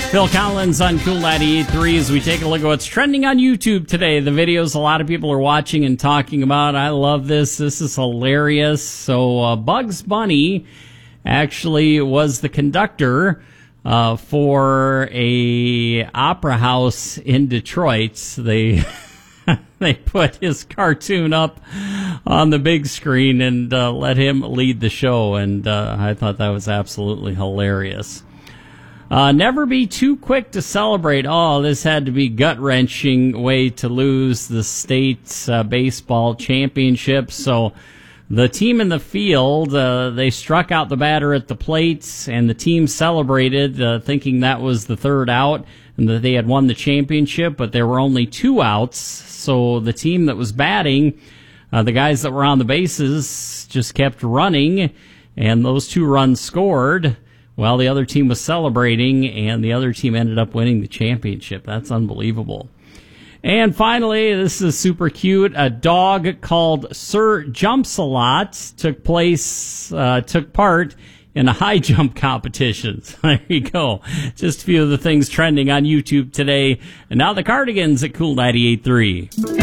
Phil Collins on Cool 98.3 as we take a look at what's trending on YouTube today. The videos a lot of people are watching and talking about. I love this. This is hilarious. So Bugs Bunny actually was the conductor for a opera house in Detroit. They they put his cartoon up on the big screen and let him lead the show, and I thought that was absolutely hilarious. Never be too quick to celebrate. Oh, this had to be gut-wrenching way to lose the state baseball championship. So the team in the field, they struck out the batter at the plate, and the team celebrated, thinking that was the third out and that they had won the championship, but there were only 2 outs. So the team that was batting, the guys that were on the bases, just kept running, and those 2 runs scored while the other team was celebrating, and the other team ended up winning the championship. That's unbelievable. And finally, this is super cute. A dog called Sir Jumps-A-Lot took part in a high jump competition. There you go. Just a few of the things trending on YouTube today. And now the Cardigans at Cool 98.3.